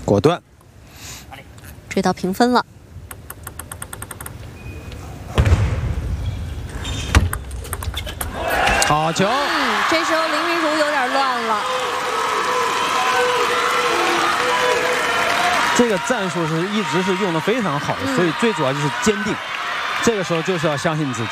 果断， 追到平分了。 好球！ 这时候林昀儒有点乱了。 这个战术一直是用的非常好的，所以最主要就是坚定。这个时候就是要相信自己。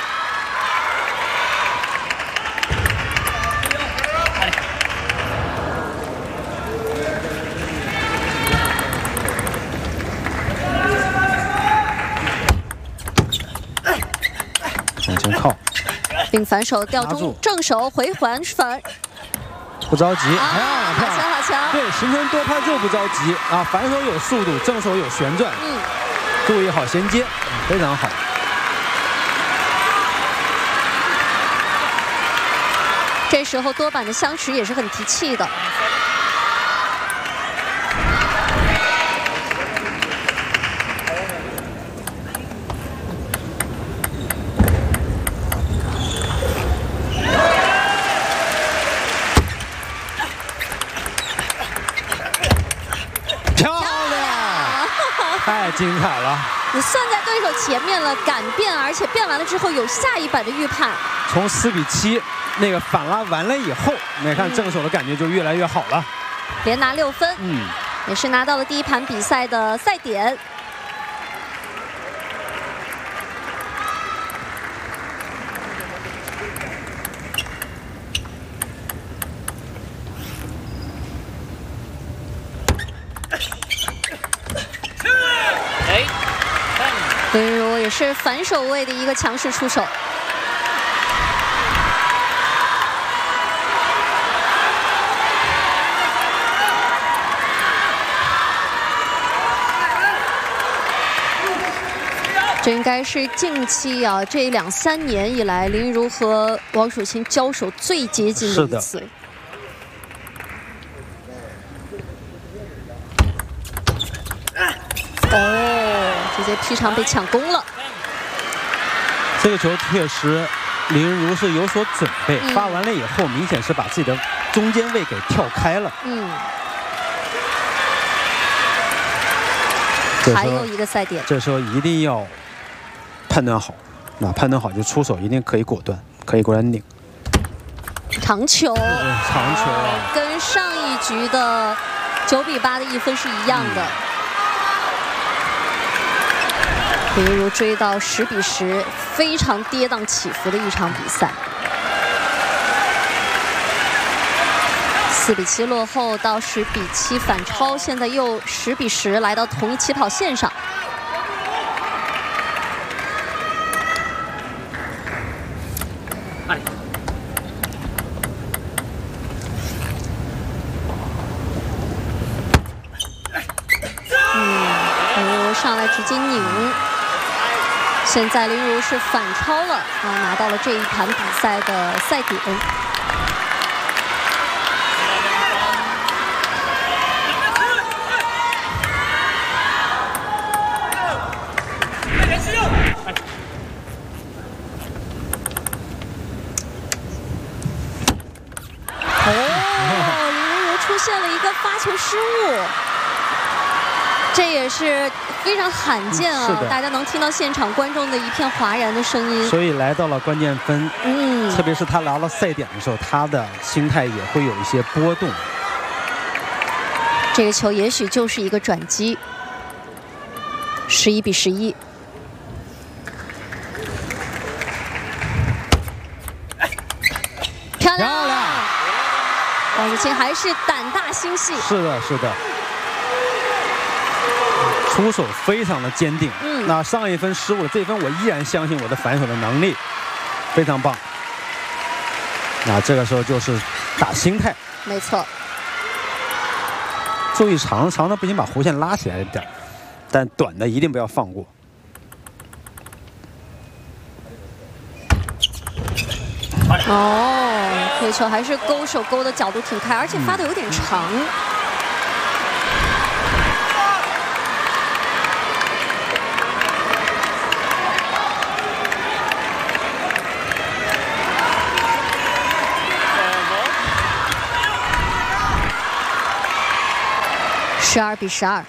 往前靠， 并反手吊中住正手回环反， 不着急。 好强好强！ 对，形成多拍就不着急啊，反手有速度，正手有旋转，注意好衔接，非常好。 这时候多板的相持也是很提气的。 太精彩了！ 你算在对手前面了，敢变，而且变完了之后有下一板的预判。 从4比7那个反拉完了以后，你看正手的感觉就越来越好了， 连拿6分，也是拿到了第一盘比赛的赛点。林昀儒也是反手位的一个强势出手。这应该是近期啊，这2、3年以来，林昀儒和王楚钦交手最接近的一次。直接劈长被抢攻了。 这个球确实，林昀儒是有所准备，发完了以后，明显是把自己的中间位给跳开了。 还有一个赛点， 这时候一定要判断好，判断好就出手，一定可以果断，可以果断拧。 长球， 长球， 跟上一局的9比8的1分是一样的。林昀儒追到10比10，非常跌宕起伏的一场比赛。4比7落后到10比7反超，现在又10比10来到同一起跑线上。林昀儒上来直接拧。现在林昀儒是反超了拿到了这一盘比赛的赛点。林昀儒出现了一个发球失误。这也是非常罕见啊！大家能听到现场观众的一片哗然的声音。 所以来到了关键分，特别是他拿到赛点的时候，他的心态也会有一些波动。 这个球也许就是一个转机。11比11。漂亮！王楚钦还是胆大心细。 是的，是的。出手非常的坚定，那上一分失误了，这一分我依然相信我的反手的能力，非常棒。那这个时候就是打心态， 没错。 注意长的不行，把弧线拉起来一点，但短的一定不要放过。 这个球还是勾手勾的角度挺开，而且发的有点长。 12比12。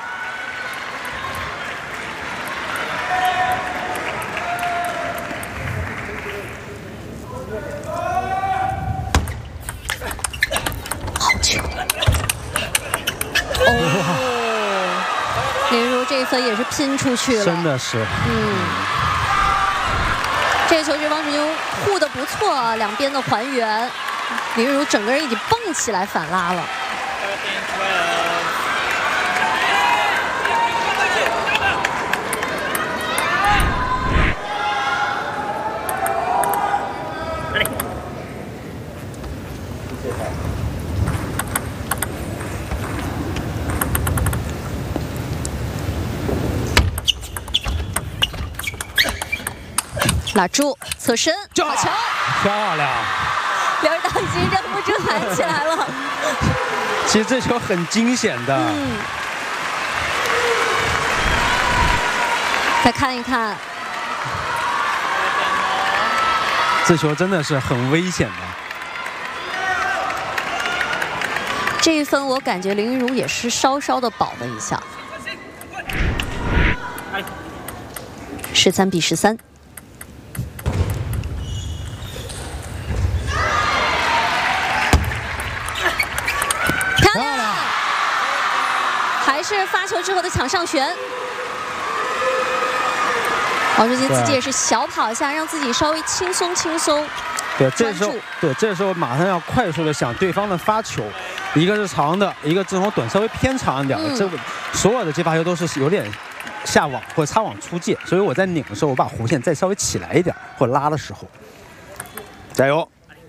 好球！哦，林昀这一分也是拼出去了， 真的是。 这个球是王楚钦护得不错啊，两边的还原，林昀整个人已经蹦起来反拉了。拉住，侧身，好球， 漂亮！ 刘尔党已经忍不住喊起来了。 其实这球很惊险的。 再看一看， 这球真的是很危险的。 这一分我感觉林昀也是稍稍的保了一下。13比13。还是发球之后的抢上旋，王楚钦自己也是小跑一下，让自己稍微轻松。 对，这时候马上要快速的想对方的发球，一个是长的，一个这种短稍微偏长一点的，这所有的接发球都是有点下网或者擦网出界，所以我在拧的时候，我把弧线再稍微起来一点，或者拉的时候，加油！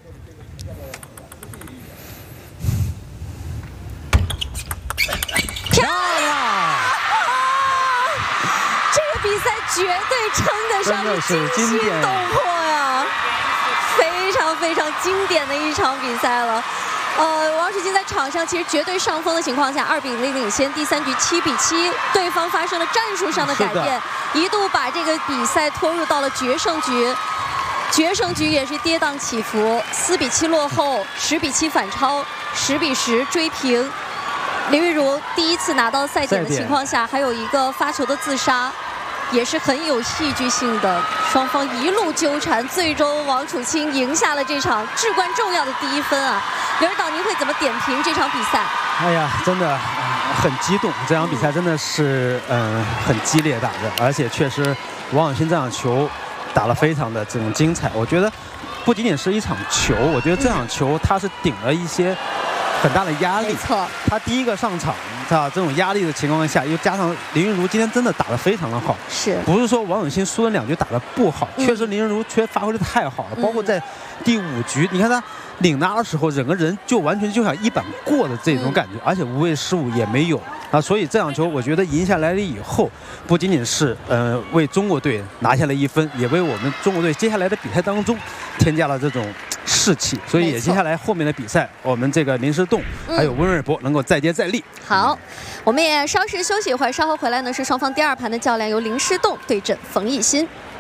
比赛绝对称得上是惊心动魄呀，非常经典的一场比赛了。王楚钦在场上其实绝对上风的情况下，2比0领先，第3局7比7，对方发生了战术上的改变，一度把这个比赛拖入到了决胜局。决胜局也是跌宕起伏，4比7落后，10比7反超，10比10追平。林昀儒第一次拿到赛点的情况下，还有一个发球的自杀。也是很有戏剧性的，双方一路纠缠，最终王楚钦赢下了这场至关重要的第1分啊！刘指导，您会怎么点评这场比赛？ 哎呀，真的很激动，这场比赛真的是很激烈打的，而且确实王楚钦这场球打得非常的这种精彩。我觉得不仅仅是一场球，我觉得这场球他是顶了一些很大的压力。 没错， 他第一个上场。这种压力的情况下，又加上林昀儒今天真的打得非常的好，不是说王楚钦输了2局打得不好，确实林昀儒发挥的太好了，包括在第5局，你看他领拿的时候，整个人就完全就想一板过的这种感觉，而且无谓失误也没有啊，所以这场球我觉得赢下来了以后，不仅仅是为中国队拿下了1分，也为我们中国队接下来的比赛当中添加了这种士气，所以也接下来后面的比赛，我们这个林诗栋还有温瑞博能够再接再厉。 好，我们也稍事休息一会儿，稍后回来呢是双方第2盘的较量，由林诗栋对阵冯艺昕。